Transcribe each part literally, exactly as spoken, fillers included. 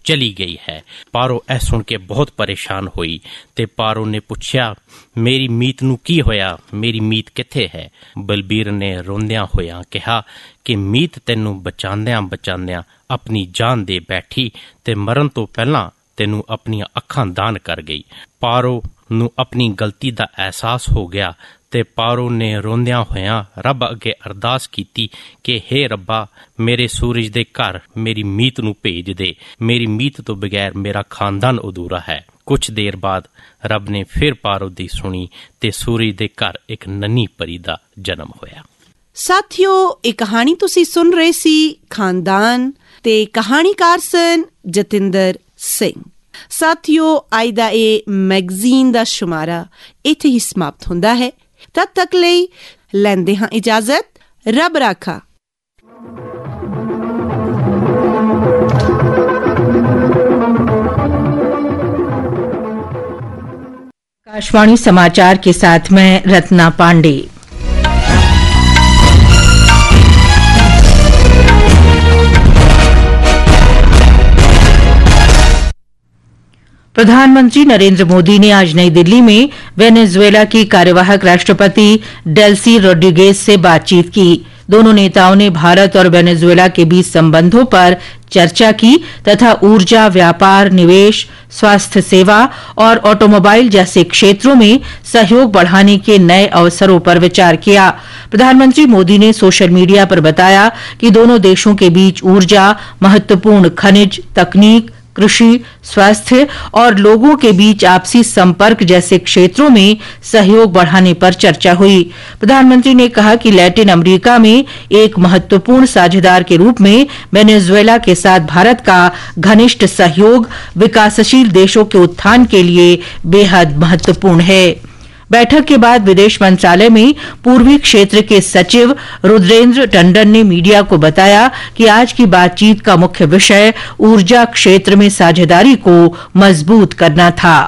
चली गई है। पारो ऐ सुन के बहुत परेशान हुई ते पारो ने पूछया, मेरी मीत नू की होया, मेरी मीत किथे है? बलबीर ने रोंदियां होया कहा कि मीत तैनू बचांदियां बचांदियां अपनी जान दे बैठी ते मरण तो पहला तैनू अपनी अखां दान कर गई। पारो नू अपनी गलती दा एहसास हो गया ते पारो ने रोंदियां होया रब अगे अरदास कीती कि हे रब्बा, मेरे सूरज दे घर मेरी मीत नू भेज दे, मेरी मीत तो बगैर मेरा खानदान अधूरा है। कुछ देर बाद रब ने फिर पारो दी सुनी ते सूरज दे घर एक नन्ही परी दा जन्म होया। साथियो, ਇਹ ਕਹਾਣੀ ਤੁਸੀਂ ਸੁਣ ਰਹੇ ਸੀ ਖਾਨਦਾਨ ਤੇ ਕਹਾਣੀਕਾਰ ਸਨ ਜਤਿੰਦਰ ਸਿੰਘ। ਸਾਥਿਓ, ਅੱਜ ਦਾ ਇਹ ਮੈਗਜ਼ੀਨ ਦਾ ਸ਼ੁਮਾਰਾ ਇੱਥੇ ਹੀ ਸਮਾਪਤ ਹੁੰਦਾ ਹੈ। ਤਦ ਤੱਕ ਲਈ ਲੈਂਦੇ ਹਾਂ ਇਜਾਜ਼ਤ। ਰੱਬ ਰਾਖਾ। आकाशवाणी समाचार के साथ मैं रत्ना पांडे। प्रधानमंत्री नरेंद्र मोदी ने आज नई दिल्ली में वेनेजुएला की कार्यवाहक राष्ट्रपति डेल्सी रोड्रिगेज से बातचीत की। दोनों नेताओं ने भारत और वेनेजुएला के बीच संबंधों पर चर्चा की तथा ऊर्जा, व्यापार, निवेश, स्वास्थ्य सेवा और ऑटोमोबाइल जैसे क्षेत्रों में सहयोग बढ़ाने के नए अवसरों पर विचार किया। प्रधानमंत्री मोदी ने सोशल मीडिया पर बताया कि दोनों देशों के बीच ऊर्जा, महत्वपूर्ण खनिज, तकनीक, कृषि, स्वास्थ्य और लोगों के बीच आपसी संपर्क जैसे क्षेत्रों में सहयोग बढ़ाने पर चर्चा हुई। प्रधानमंत्री ने कहा कि लैटिन अमेरिका में एक महत्वपूर्ण साझेदार के रूप में वेनेजुएला के साथ भारत का घनिष्ठ सहयोग विकासशील देशों के उत्थान के लिए बेहद महत्वपूर्ण है। बैठक के बाद विदेश मंत्रालय में पूर्वी क्षेत्र के सचिव रुद्रेंद्र टंडन ने मीडिया को बताया कि आज की बातचीत का मुख्य विषय ऊर्जा क्षेत्र में साझेदारी को मजबूत करना था।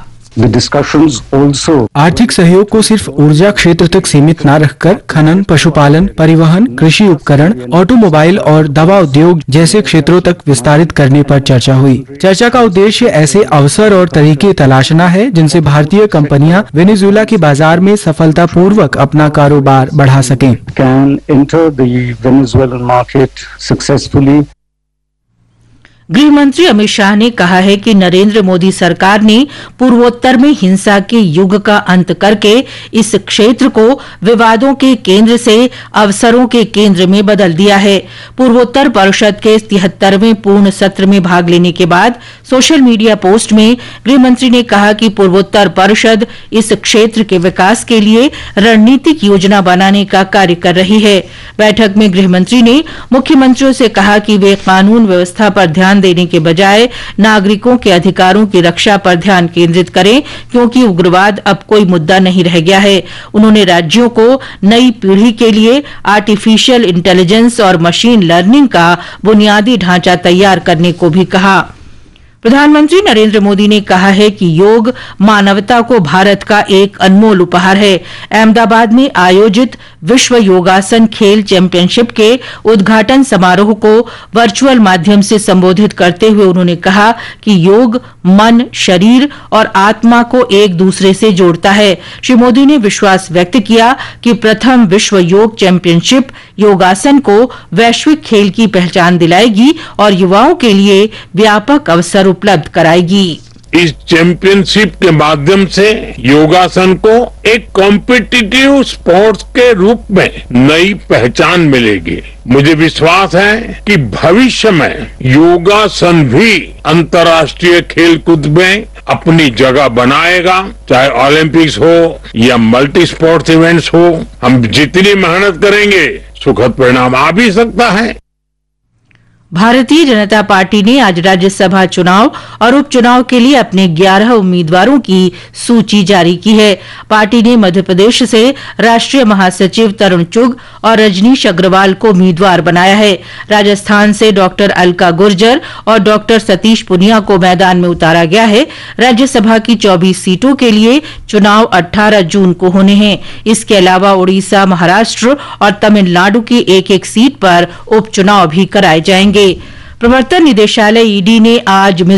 आर्थिक सहयोग को सिर्फ ऊर्जा क्षेत्र तक सीमित न रखकर खनन, पशुपालन, परिवहन, कृषि उपकरण, ऑटोमोबाइल और दवा उद्योग जैसे क्षेत्रों तक विस्तारित करने पर चर्चा हुई। चर्चा का उद्देश्य ऐसे अवसर और तरीके तलाशना है जिनसे भारतीय कंपनियां वेनेजुएला के बाजार में सफलतापूर्वक अपना कारोबार बढ़ा सकें। गृह मंत्री अमित शाह ने कहा है कि नरेंद्र मोदी सरकार ने पूर्वोत्तर में हिंसा के युग का अंत करके इस क्षेत्र को विवादों के केंद्र से अवसरों के केंद्र में बदल दिया है। पूर्वोत्तर परिषद के तिहत्तरवें पूर्ण सत्र में भाग लेने के बाद सोशल मीडिया पोस्ट में गृह मंत्री ने कहा कि पूर्वोत्तर परिषद इस क्षेत्र के विकास के लिए रणनीतिक योजना बनाने का कार्य कर रही है। बैठक में गृह मंत्री ने मुख्यमंत्रियों से कहा कि वे कानून व्यवस्था पर ध्यान देने के बजाय नागरिकों के अधिकारों की रक्षा पर ध्यान केंद्रित करें, क्योंकि उग्रवाद अब कोई मुद्दा नहीं रह गया है। उन्होंने राज्यों को नई पीढ़ी के लिए आर्टिफिशियल इंटेलिजेंस और मशीन लर्निंग का बुनियादी ढांचा तैयार करने को भी कहा। प्रधानमंत्री नरेंद्र मोदी ने कहा है कि योग मानवता को भारत का एक अनमोल उपहार है। अहमदाबाद में आयोजित विश्व योगासन खेल चैंपियनशिप के उद्घाटन समारोह को वर्चुअल माध्यम से संबोधित करते हुए उन्होंने कहा कि योग मन, शरीर और आत्मा को एक दूसरे से जोड़ता है। श्री मोदी ने विश्वास व्यक्त किया कि प्रथम विश्व योग चैंपियनशिप योगासन को वैश्विक खेल की पहचान दिलाएगी और युवाओं के लिए व्यापक अवसर उपलब्ध कराएगी। इस चैंपियनशिप के माध्यम से योगासन को एक कॉम्पिटिटिव स्पोर्ट्स के रूप में नई पहचान मिलेगी। मुझे विश्वास है कि भविष्य में योगासन भी अंतर्राष्ट्रीय खेलकूद में अपनी जगह बनाएगा। चाहे ओलंपिक्स हो या मल्टी स्पोर्ट्स इवेंट्स हो, हम जितनी मेहनत करेंगे सुखद परिणाम आ भी सकता है। भारतीय जनता पार्टी ने आज राज्यसभा चुनाव और उपचुनाव के लिए अपने ग्यारह उम्मीदवारों की सूची जारी की है। पार्टी ने मध्य प्रदेश से राष्ट्रीय महासचिव तरुण चुग और रजनीश अग्रवाल को उम्मीदवार बनाया है। राजस्थान से डॉक्टर अलका गुर्जर और डॉक्टर सतीश पुनिया को मैदान में उतारा गया है। राज्यसभा की चौबीस सीटों के लिए चुनाव अठारह जून को होने हैं। इसके अलावा उड़ीसा, महाराष्ट्र और तमिलनाडु की एक एक सीट पर उपचुनाव भी कराए जाएंगे। प्रवर्तन निदेशालय ईडी ने आज